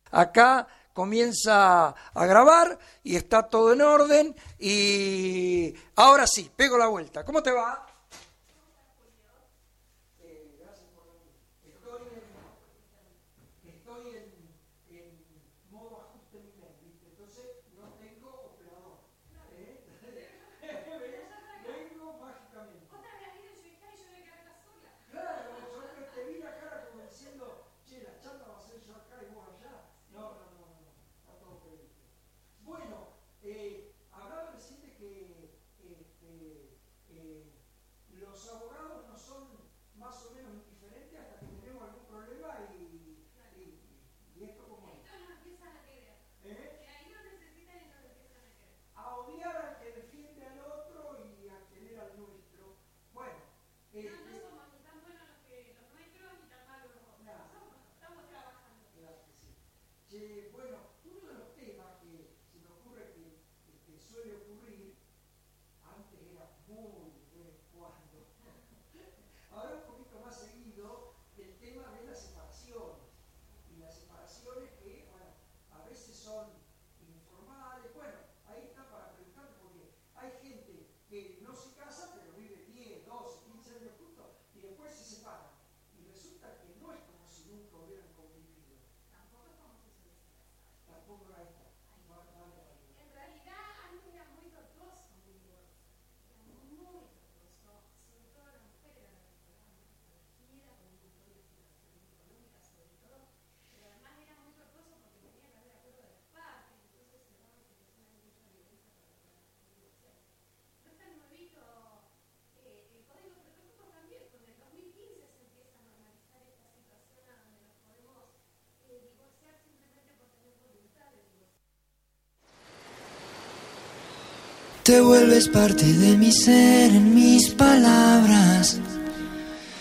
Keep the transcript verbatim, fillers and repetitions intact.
Acá comienza a grabar y está todo en orden y ahora sí, pego la vuelta. ¿Cómo te va? Eh, gracias por venir. Estoy en, estoy en, en modo ajuste nivel, ¿viste? Entonces no tengo operador. ¿Eh? Vengo mágicamente. Claro, yo que te vi la cara como diciendo, che, la chata va a ser yo acá y vos allá. No, no, no, no, no. Está todo previsto. Bueno, eh, hablaba recién de que este, eh, los abogados no son más o menos indiferentes hasta que tenemos algún problema y, y, y esto como es. Esto no empiezan a querer. ¿Eh? Que ahí lo necesitan y no lo empiezan a querer. A odiar al que defiende al otro y a querer al nuestro. Bueno, este, no, no somos ni tan buenos los, que, los nuestros ni tan malos los otros. nada, Somos, estamos trabajando. claro que sí. Che, bueno, uno de los temas que se me ocurre que, que suele ocurrir, antes era muy de vez en cuando, ahora un poquito más seguido, el tema de las separaciones. Y las separaciones que, bueno, a veces son informales. Bueno, ahí está para preguntar porque hay gente que no se casa pero vive diez, doce, quince años juntos y después se separan. Y resulta que no es como si nunca hubieran convivido. Tampoco es como si se hubiese casado. Tampoco ahí está. Vale, vale, vale. En realidad, antes era muy tortuoso un divorcio. Era muy, muy tortuoso. Sobre todo la mujer era la que quedaba más protegida, con un montón de situaciones económicas, sobre todo. Pero además era muy tortuoso porque tenía que haber acuerdo de las partes. Entonces se daban situaciones de mucha violencia para poder divorciarse. No es tan nuevito eh, el código, pero nosotros también. Con el dos mil quince se empieza a normalizar esta situación a donde nos podemos eh, divorciar simplemente por tener voluntad de divorcio. Te vuelves parte de mi ser, en mis palabras.